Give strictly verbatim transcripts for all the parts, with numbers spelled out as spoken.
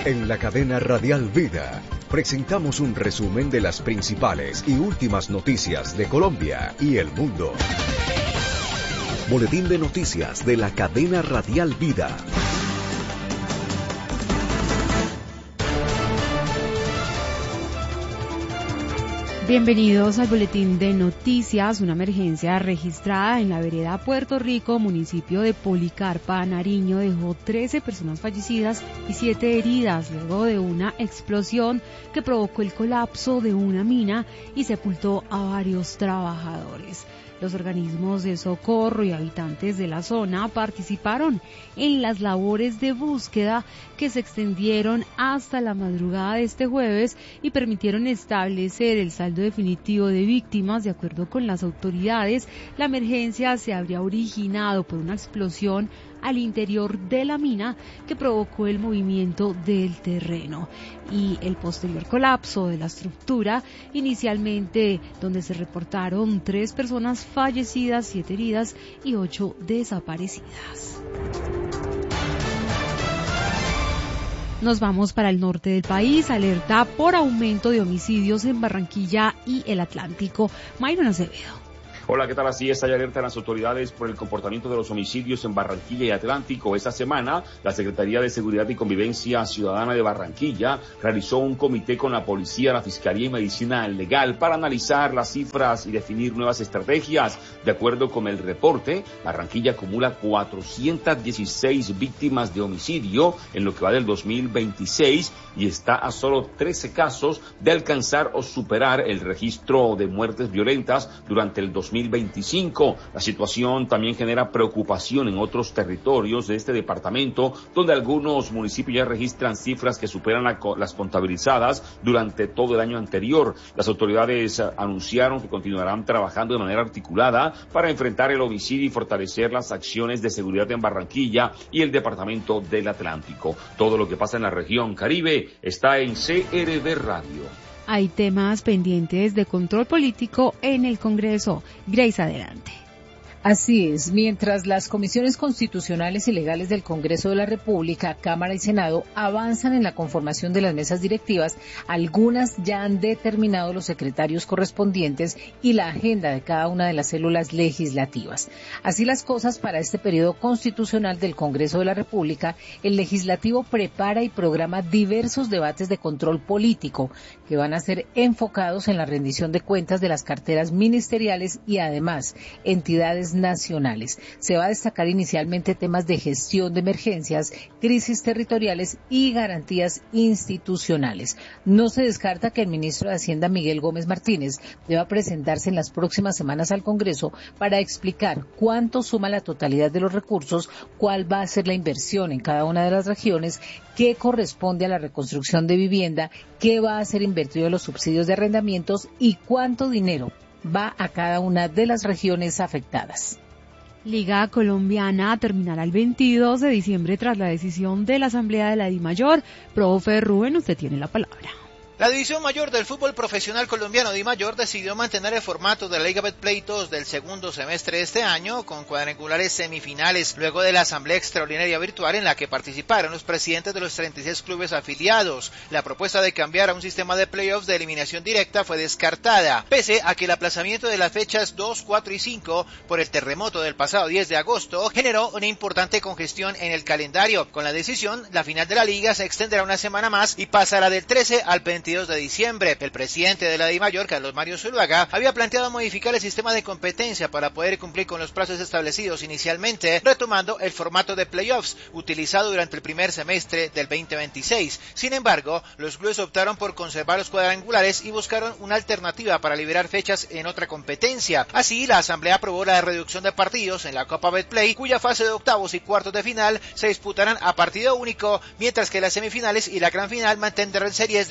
En la cadena Radial Vida presentamos un resumen de las principales y últimas noticias de Colombia y el mundo. Boletín de noticias de la cadena Radial Vida. Bienvenidos al boletín de noticias. Una emergencia registrada en la vereda Puerto Rico, municipio de Policarpa, Nariño, dejó trece personas fallecidas y siete heridas luego de una explosión que provocó el colapso de una mina y sepultó a varios trabajadores. Los organismos de socorro y habitantes de la zona participaron en las labores de búsqueda que se extendieron hasta la madrugada de este jueves y permitieron establecer el saldo definitivo de víctimas. De acuerdo con las autoridades, la emergencia se habría originado por una explosión al interior de la mina que provocó el movimiento del terreno y el posterior colapso de la estructura, inicialmente donde se reportaron tres personas fallecidas, siete heridas y ocho desaparecidas. Nos vamos para el norte del país, alerta por aumento de homicidios en Barranquilla y el Atlántico. Mayron Acevedo. Hola, ¿qué tal? Así es, hay alerta en las autoridades por el comportamiento de los homicidios en Barranquilla y Atlántico. Esta semana, la Secretaría de Seguridad y Convivencia Ciudadana de Barranquilla realizó un comité con la policía, la Fiscalía y Medicina Legal para analizar las cifras y definir nuevas estrategias. De acuerdo con el reporte, Barranquilla acumula cuatrocientas dieciséis víctimas de homicidio en lo que va del dos mil veintiséis y está a solo trece casos de alcanzar o superar el registro de muertes violentas durante el dos mil veinticinco. La situación también genera preocupación en otros territorios de este departamento, donde algunos municipios ya registran cifras que superan la, las contabilizadas durante todo el año anterior. Las autoridades anunciaron que continuarán trabajando de manera articulada para enfrentar el homicidio y fortalecer las acciones de seguridad en Barranquilla y el departamento del Atlántico. Todo lo que pasa en la región Caribe está en C R V Radio. Hay temas pendientes de control político en el Congreso. Grace, adelante. Así es, mientras las comisiones constitucionales y legales del Congreso de la República, Cámara y Senado avanzan en la conformación de las mesas directivas, algunas ya han determinado los secretarios correspondientes y la agenda de cada una de las células legislativas. Así las cosas para este periodo constitucional del Congreso de la República, el legislativo prepara y programa diversos debates de control político que van a ser enfocados en la rendición de cuentas de las carteras ministeriales y además entidades nacionales. Se va a destacar inicialmente temas de gestión de emergencias, crisis territoriales y garantías institucionales. No se descarta que el ministro de Hacienda, Miguel Gómez Martínez, deba presentarse en las próximas semanas al Congreso para explicar cuánto suma la totalidad de los recursos, cuál va a ser la inversión en cada una de las regiones, qué corresponde a la reconstrucción de vivienda, qué va a ser invertido en los subsidios de arrendamientos y cuánto dinero va a cada una de las regiones afectadas. Liga Colombiana terminará el veintidós de diciembre tras la decisión de la Asamblea de la DIMAYOR. Profe Rubén, usted tiene la palabra. La División Mayor del Fútbol Profesional Colombiano DIMAYOR decidió mantener el formato de la Liga Betplay dos del segundo semestre de este año con cuadrangulares semifinales luego de la asamblea extraordinaria virtual en la que participaron los presidentes de los treinta y seis clubes afiliados. La propuesta de cambiar a un sistema de playoffs de eliminación directa fue descartada, pese a que el aplazamiento de las fechas dos, cuatro y cinco por el terremoto del pasado diez de agosto generó una importante congestión en el calendario. Con la decisión, la final de la liga se extenderá una semana más y pasará del trece al veintidós de diciembre. El presidente de la DIMAYOR, Carlos Mario Zuluaga, había planteado modificar el sistema de competencia para poder cumplir con los plazos establecidos inicialmente, retomando el formato de playoffs utilizado durante el primer semestre del veinte veintiséis. Sin embargo, los clubes optaron por conservar los cuadrangulares y buscaron una alternativa para liberar fechas en otra competencia. Así, la asamblea aprobó la reducción de partidos en la Copa Betplay, cuya fase de octavos y cuartos de final se disputarán a partido único, mientras que las semifinales y la gran final mantendrán series de ida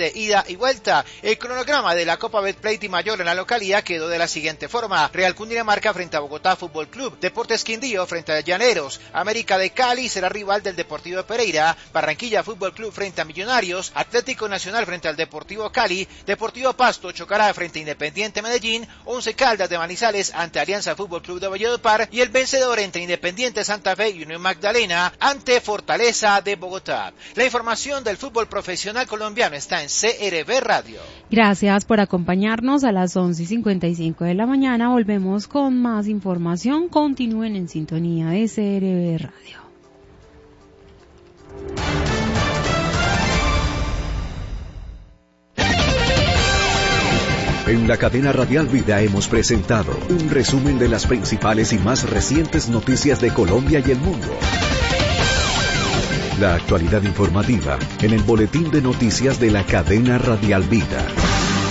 ida y vuelta. El cronograma de la Copa Betplay Di Mayor en la localidad quedó de la siguiente forma: Real Cundinamarca frente a Bogotá Fútbol Club, Deportes Quindío frente a Llaneros, América de Cali será rival del Deportivo Pereira, Barranquilla Fútbol Club frente a Millonarios, Atlético Nacional frente al Deportivo Cali, Deportivo Pasto chocará frente a Independiente Medellín, Once Caldas de Manizales ante Alianza Fútbol Club de Valledupar y el vencedor entre Independiente Santa Fe y Unión Magdalena ante Fortaleza de Bogotá. La información del fútbol profesional colombiano está en C R B Radio. Gracias por acompañarnos. A las once y cincuenta y cinco de la mañana volvemos con más información. Continúen en sintonía de C R B Radio. En la cadena Radial Vida hemos presentado un resumen de las principales y más recientes noticias de Colombia y el mundo. La actualidad informativa en el boletín de noticias de la cadena Radial Vida.